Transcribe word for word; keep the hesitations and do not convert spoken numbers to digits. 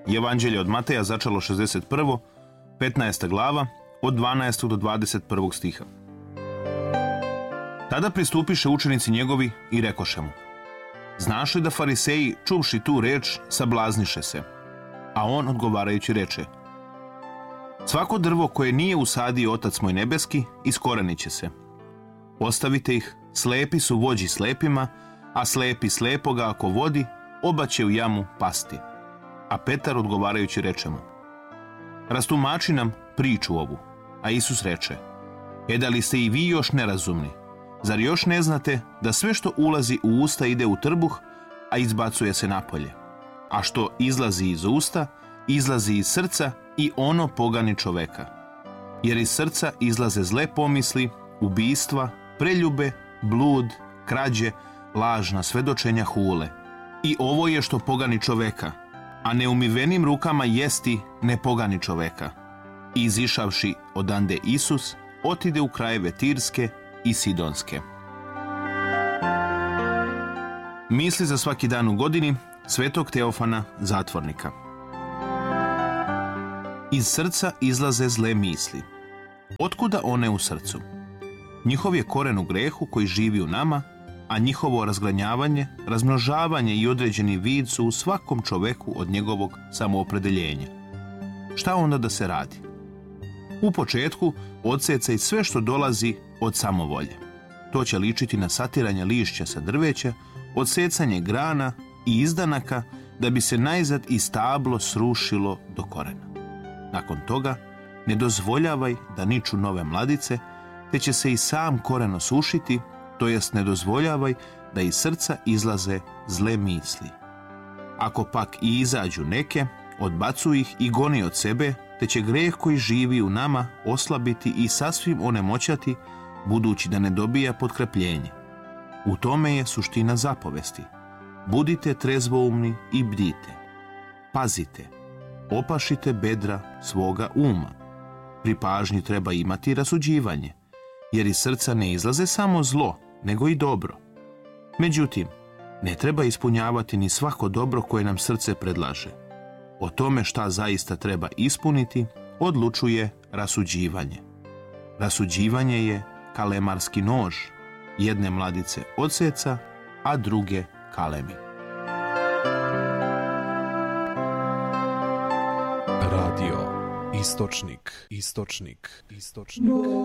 Evanđelje od Mateja, začelo šezdeset prvo, petnaesta glava, od dvanaestog do dvadeset prvog stiha. Tada pristupiše učenici njegovi i rekoše mu: Znaš li da fariseji, čuvši tu reč, sablazniše se? A on odgovarajući reče: Svako drvo koje nije usadio Otac moj nebeski, iskorenit će se. Ostavite ih, slepi su vođi slepima, a slepi slepoga ako vodi, oba će u jamu pasti. A Petar odgovarajući reče mu: Rastumači nam priču ovu. A Isus reče: E da li ste i vi još nerazumni? Zar još ne znate da sve što ulazi u usta ide u trbuh, a izbacuje se napolje? A što izlazi iz usta, izlazi iz srca i ono pogani čoveka. Jer iz srca izlaze zle pomisli, ubistva, preljube, blud, krađe, lažna svedočenja, hule. I ovo je što pogani čoveka, a neumivenim rukama jesti ne pogani čoveka. I izišavši odande Isus, otide u krajeve Tirske i Sidonske. Misli za svaki dan u godini svetog Teofana zatvornika. Iz srca izlaze zle misli. Otkuda one u srcu? Njihov je koren u grehu koji živi u nama, a njihovo razgranjavanje, razmnožavanje i određeni vid su u svakom čoveku od njegovog samoopredeljenja. Šta onda da se radi? U početku odsecaj sve što dolazi od samovolje. To će ličiti na satiranje lišća sa drveća, odsecanje grana i izdanaka da bi se najzad i stablo srušilo do korena. Nakon toga ne dozvoljavaj da niču nove mladice, te će se i sam koren osušiti, to jest ne dozvoljavaj da iz srca izlaze zle misli. Ako pak i izađu neke, odbacuj ih i goni od sebe, te će greh koji živi u nama oslabiti i sasvim onemoćati, budući da ne dobija potkrepljenje. U tome je suština zapovesti. Budite trezvoumni i bdite. Pazite, opašite bedra svoga uma. Pri pažnji treba imati rasuđivanje, jer iz srca ne izlaze samo zlo, nego i dobro. Međutim, ne treba ispunjavati ni svako dobro koje nam srce predlaže. O tome šta zaista treba ispuniti odlučuje rasuđivanje. Rasuđivanje je kalemarski nož, jedne mladice odseca, a druge kalemi. Radio Istočnik, Istočnik, Istočnik.